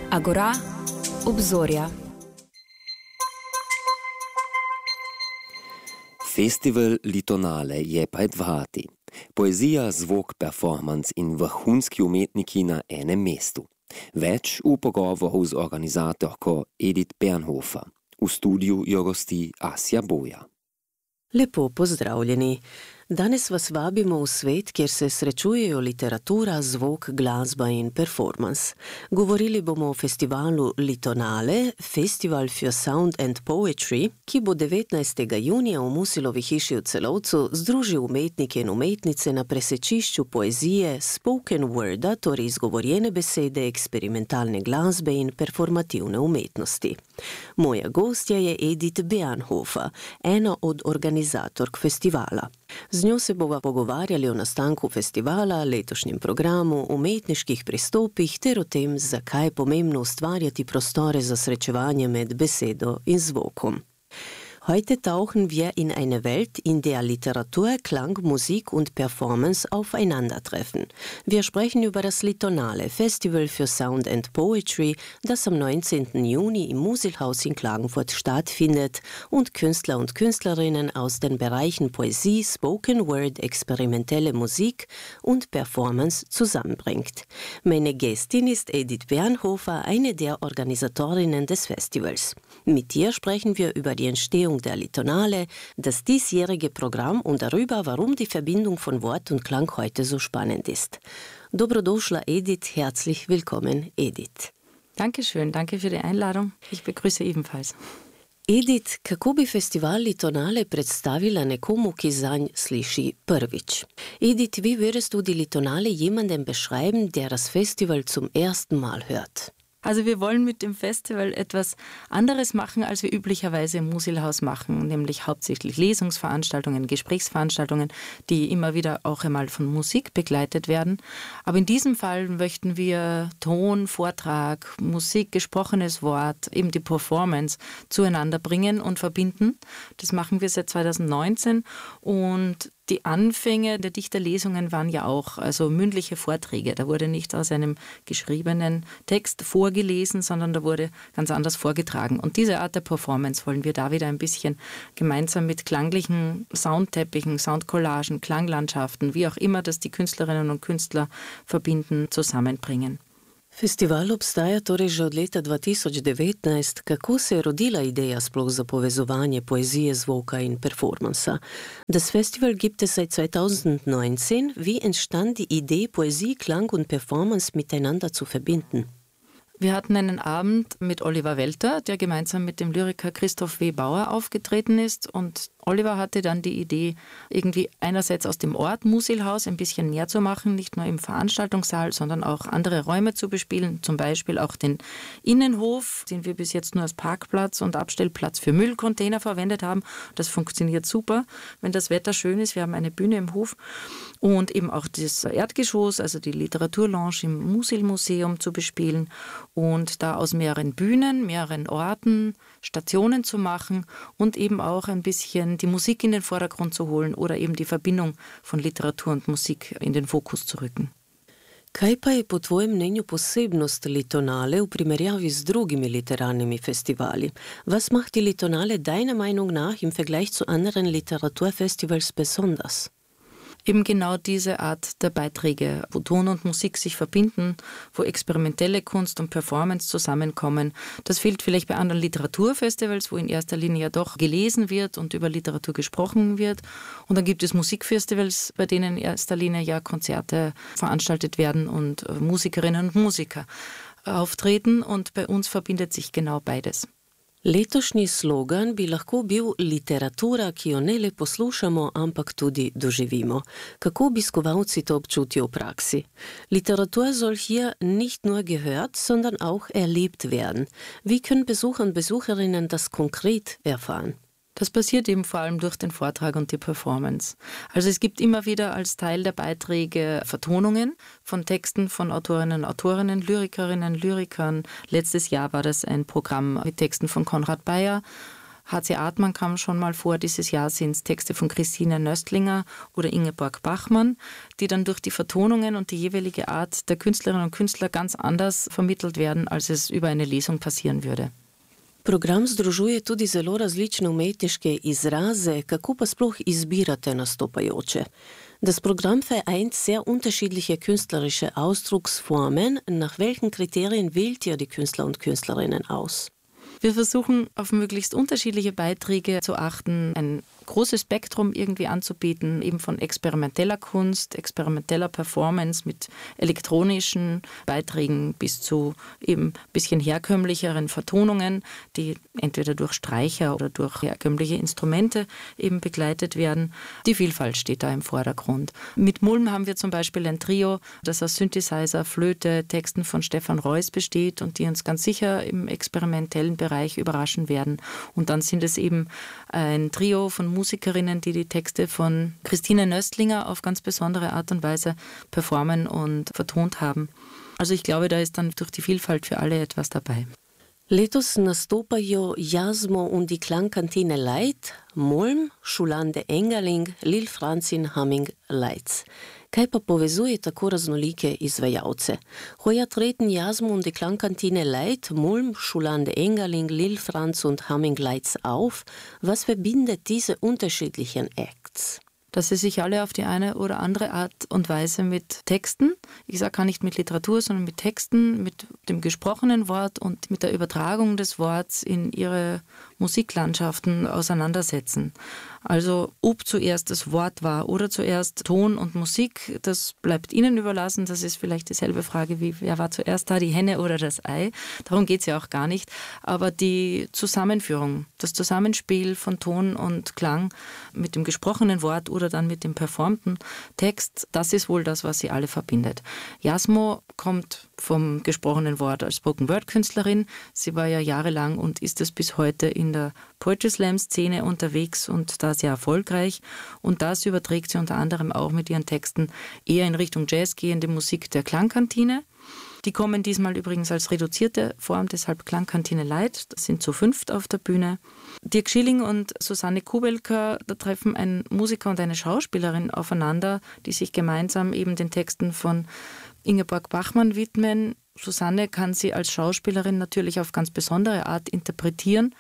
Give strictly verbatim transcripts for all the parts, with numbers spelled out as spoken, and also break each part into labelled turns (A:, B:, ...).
A: Agora, obzorja.
B: Festival Litonale je pred vrati. Poezija, zvok, performance in vrhunski umetniki na enem mestu. Več v pogovoru z organizatorko Edith Bernhofer. V studiu jo gosti Asja Boja.
C: Lepo pozdravljeni. Danes vas vabimo v svet, kjer se srečujejo literatura, zvok, glasba in performance. Govorili bomo o festivalu Litonale, Festival für Sound and Poetry, ki bo devetnajstega junija v Musilovi hiši v Celovcu združil umetnike in umetnice na presečišču poezije, spoken worda, torej izgovorjene besede, eksperimentalne glasbe in performativne umetnosti. Moja gostja je Edith Bernhofer, ena od organizatork festivala. Z njo se bova pogovarjali o nastanku festivala, letošnjem programu, umetniških pristopih ter o tem, zakaj je pomembno ustvarjati prostore za srečevanje med besedo in zvokom. Heute tauchen wir in eine Welt, in der Literatur, Klang, Musik und Performance aufeinandertreffen. Wir sprechen über das Litonale, Festival für Sound and Poetry, das am neunzehnten Juni im Musilhaus in Klagenfurt stattfindet und Künstler und Künstlerinnen aus den Bereichen Poesie, Spoken Word, experimentelle Musik und Performance zusammenbringt. Meine Gästin ist Edith Bernhofer, eine der Organisatorinnen des Festivals. Mit ihr sprechen wir über die Entstehung der Litonale, das diesjährige Programm und darüber, warum die Verbindung von Wort und Klang heute so spannend ist. Dobrodošla, Edith, herzlich willkommen, Edith.
D: Dankeschön, danke für die Einladung. Ich begrüße ebenfalls.
C: Edith, kako bi festival Litonale predstavila nekomu, ki zanj sliši prvič? Edith, wie würdest du die Litonale jemandem beschreiben, der das Festival zum ersten Mal hört?
D: Also wir wollen mit dem Festival etwas anderes machen, als wir üblicherweise im Musilhaus machen, nämlich hauptsächlich Lesungsveranstaltungen, Gesprächsveranstaltungen, die immer wieder auch einmal von Musik begleitet werden. Aber in diesem Fall möchten wir Ton, Vortrag, Musik, gesprochenes Wort, eben die Performance zueinander bringen und verbinden. Das machen wir seit zweitausendneunzehn und die Anfänge der Dichterlesungen waren ja auch also mündliche Vorträge. Da wurde nicht aus einem geschriebenen Text vorgelesen, sondern da wurde ganz anders vorgetragen. Und diese Art der Performance wollen wir da wieder ein bisschen gemeinsam mit klanglichen Soundteppichen, Soundcollagen, Klanglandschaften, wie auch immer das die Künstlerinnen und Künstler verbinden, zusammenbringen.
C: Festival obstaja torej že od leta dva tisoč devetnajst. Kako se je rodila ideja sploh za povezovanje poezije, zvoka in performansa? Das Festival gibt es seit zweitausendneunzehn. Wie entstand die Idee, Poesie, Klang und Performance miteinander zu verbinden?
D: Wir hatten einen Abend mit Oliver Welter, der gemeinsam mit dem Lyriker Christoph W. Bauer aufgetreten ist. Und Oliver hatte dann die Idee, irgendwie einerseits aus dem Ort Musilhaus ein bisschen näher zu machen, nicht nur im Veranstaltungssaal, sondern auch andere Räume zu bespielen, zum Beispiel auch den Innenhof, den wir bis jetzt nur als Parkplatz und Abstellplatz für Müllcontainer verwendet haben. Das funktioniert super, wenn das Wetter schön ist. Wir haben eine Bühne im Hof und eben auch das Erdgeschoss, also die Literaturlounge im Musilmuseum zu bespielen und da aus mehreren Bühnen, mehreren Orten Stationen zu machen und eben auch ein bisschen die Musik in den Vordergrund zu holen oder eben die Verbindung von Literatur und Musik in den Fokus zu rücken.
C: Kaj pa je po tvojem mnenju posebnost Litonale v primerjavi z drugimi literarnimi festivali? Was macht die Litonale deiner Meinung nach im Vergleich zu anderen Literaturfestivals besonders?
D: Eben genau diese Art der Beiträge, wo Ton und Musik sich verbinden, wo experimentelle Kunst und Performance zusammenkommen. Das fehlt vielleicht bei anderen Literaturfestivals, wo in erster Linie ja doch gelesen wird und über Literatur gesprochen wird. Und dann gibt es Musikfestivals, bei denen in erster Linie ja Konzerte veranstaltet werden und Musikerinnen und Musiker auftreten. Und bei uns verbindet sich genau beides.
C: Letošnji slogan bi lahko bil literatura, ki jo ne le poslušamo, ampak tudi doživimo. Kako obiskovalci to občutijo v praksi? Literatur soll hier nicht nur gehört, sondern auch erlebt werden. Wie können Besucher und Besucherinnen das konkret erfahren?
D: Das passiert eben vor allem durch den Vortrag und die Performance. Also es gibt immer wieder als Teil der Beiträge Vertonungen von Texten von Autorinnen und Autorinnen, Lyrikerinnen, Lyrikern. Letztes Jahr war das ein Programm mit Texten von Konrad Bayer. H C Artmann kam schon mal vor, dieses Jahr sind es Texte von Christine Nöstlinger oder Ingeborg Bachmann, die dann durch die Vertonungen und die jeweilige Art der Künstlerinnen und Künstler ganz anders vermittelt werden, als es über eine Lesung passieren würde.
C: Program združuje tudi zelo različne umetniške izraze, kako pa sploh izbirate nastopajoče. Das Programm vereint sehr unterschiedliche künstlerische Ausdrucksformen. Nach welchen Kriterien wählt ihr die Künstler und Künstlerinnen aus?
D: Wir versuchen, auf möglichst unterschiedliche Beiträge zu achten, ein großes Spektrum irgendwie anzubieten, eben von experimenteller Kunst, experimenteller Performance mit elektronischen Beiträgen bis zu eben ein bisschen herkömmlicheren Vertonungen, die entweder durch Streicher oder durch herkömmliche Instrumente eben begleitet werden. Die Vielfalt steht da im Vordergrund. Mit Mulm haben wir zum Beispiel ein Trio, das aus Synthesizer, Flöte, Texten von Stefan Reuss besteht und die uns ganz sicher im experimentellen Bereich überraschen werden. Und dann sind es eben ein Trio von Musikerinnen, die die Texte von Christine Nöstlinger auf ganz besondere Art und Weise performen und vertont haben. Also ich glaube, da ist dann durch die Vielfalt für alle etwas dabei.
C: Letos nastopajo Jasmo und die Klangkantine Light, Mulm, Šulande Engerling, Lil Franz in Humming Lights. Kaj pa povezuje tako raznolike izvajalce? Heuer treten Jasmo und die Klangkantine Light, Mulm, Šulande Engerling, Lil Franz und Humming Lights auf. Was verbindet diese unterschiedlichen Acts?
D: Dass sie sich alle auf die eine oder andere Art und Weise mit Texten, ich sage gar nicht mit Literatur, sondern mit Texten, mit dem gesprochenen Wort und mit der Übertragung des Worts in ihre Musiklandschaften auseinandersetzen. Also ob zuerst das Wort war oder zuerst Ton und Musik, das bleibt Ihnen überlassen. Das ist vielleicht dieselbe Frage wie, wer war zuerst da, die Henne oder das Ei? Darum geht es ja auch gar nicht. Aber die Zusammenführung, das Zusammenspiel von Ton und Klang mit dem gesprochenen Wort oder dann mit dem performten Text, das ist wohl das, was sie alle verbindet. Jasmo kommt vom gesprochenen Wort als Spoken-Word-Künstlerin. Sie war ja jahrelang und ist es bis heute in der Poetry Slam-Szene unterwegs und da sehr erfolgreich. Und das überträgt sie unter anderem auch mit ihren Texten eher in Richtung Jazz gehende Musik der Klangkantine. Die kommen diesmal übrigens als reduzierte Form, deshalb Klangkantine Light. Das sind zu fünft auf der Bühne. Dirk Schilling und Susanne Kubelka, da treffen ein Musiker und eine Schauspielerin aufeinander, die sich gemeinsam eben den Texten von Ingeborg Bachmann widmen. Susanne kann sie als Schauspielerin natürlich auf ganz besondere Art interpretieren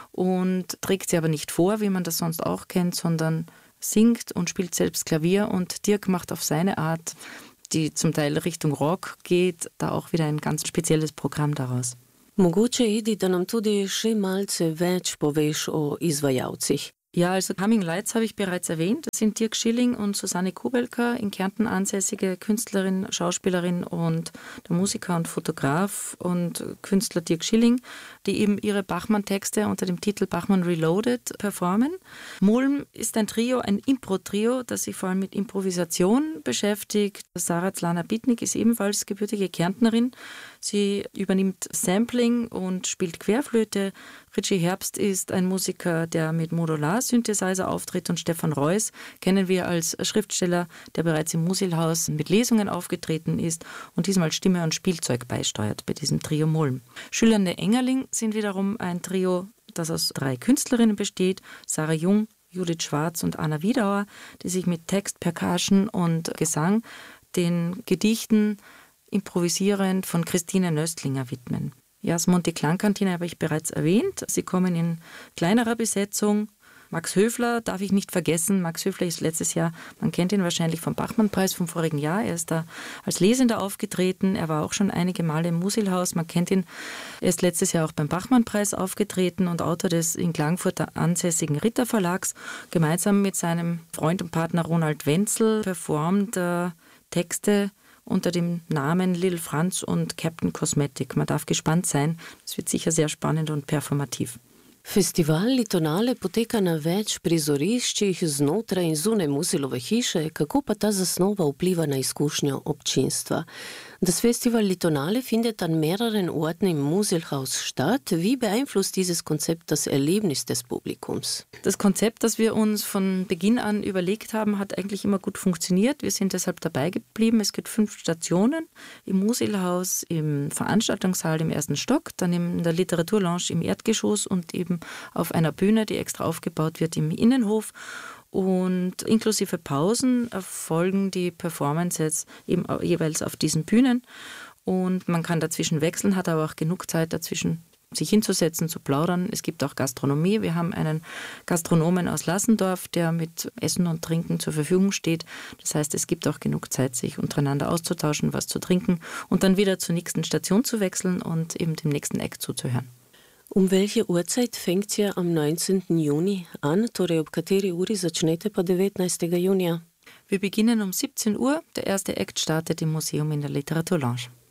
D: und trägt sie aber nicht vor, wie man das sonst auch kennt, sondern singt und spielt selbst Klavier. Und Dirk macht auf seine Art, die zum Teil Richtung Rock geht, da auch wieder ein ganz spezielles Programm daraus.
C: Mogoče, Edi, da nam tudi še malce več poveš o izvajalcih.
D: Ja, also Humming Lights habe ich bereits erwähnt. Das sind Dirk Schilling und Susanne Kubelka, in Kärnten ansässige Künstlerin, Schauspielerin und der Musiker und Fotograf und Künstler Dirk Schilling, die eben ihre Bachmann-Texte unter dem Titel Bachmann Reloaded performen. Mulm ist ein Trio, ein Impro-Trio, das sich vor allem mit Improvisation beschäftigt. Sarah Zlana-Bitnik ist ebenfalls gebürtige Kärntnerin. Sie übernimmt Sampling und spielt Querflöte. Richie Herbst ist ein Musiker, der mit Modular-Synthesizer auftritt, und Stefan Reuss kennen wir als Schriftsteller, der bereits im Musilhaus mit Lesungen aufgetreten ist und diesmal Stimme und Spielzeug beisteuert bei diesem Trio Mulm. Schülernde Engerling sind wiederum ein Trio, das aus drei Künstlerinnen besteht, Sarah Jung, Judith Schwarz und Anna Wiedauer, die sich mit Text, Percussion und Gesang den Gedichten improvisierend von Christine Nöstlinger widmen. Jasmo und die Klangkantine habe ich bereits erwähnt. Sie kommen in kleinerer Besetzung. Max Höfler darf ich nicht vergessen. Max Höfler ist letztes Jahr, man kennt ihn wahrscheinlich vom Bachmann-Preis vom vorigen Jahr. Er ist da als Lesender aufgetreten. Er war auch schon einige Male im Musilhaus. Man kennt ihn. Er ist letztes Jahr auch beim Bachmann-Preis aufgetreten und Autor des in Klagenfurt ansässigen Ritter Verlags. Gemeinsam mit seinem Freund und Partner Ronald Wenzel performt er Texte unter dem Namen Lil Franz und Captain Cosmetic. Man darf gespannt sein. Das wird sicher sehr spannend und performativ.
C: Festival Litonale poteka na več prizoriščih znotraj in zunaj Musilove hiše. Kako pa ta zasnova vpliva na izkušnjo občinstva? Das Festival Litonale findet an mehreren Orten im Musilhaus statt. Wie beeinflusst dieses Konzept das Erlebnis des Publikums?
D: Das Konzept, das wir uns von Beginn an überlegt haben, hat eigentlich immer gut funktioniert. Wir sind deshalb dabei geblieben. Es gibt fünf Stationen im Musilhaus, im Veranstaltungssaal im ersten Stock, dann in der Literaturlounge im Erdgeschoss und eben auf einer Bühne, die extra aufgebaut wird im Innenhof. Und inklusive Pausen erfolgen die Performances eben jeweils auf diesen Bühnen. Und man kann dazwischen wechseln, hat aber auch genug Zeit dazwischen, sich hinzusetzen, zu plaudern. Es gibt auch Gastronomie. Wir haben einen Gastronomen aus Lassendorf, der mit Essen und Trinken zur Verfügung steht. Das heißt, es gibt auch genug Zeit, sich untereinander auszutauschen, was zu trinken und dann wieder zur nächsten Station zu wechseln und eben dem nächsten Act zuzuhören.
C: Um welche Uhrzeit fängt ihr am neunzehnten Juni an? Torej, ob kateri uri začnete pa devetnajstega junija?
D: Wir beginnen um siebzehn Uhr. Der erste Act startet im Museum in der Literaturlounge.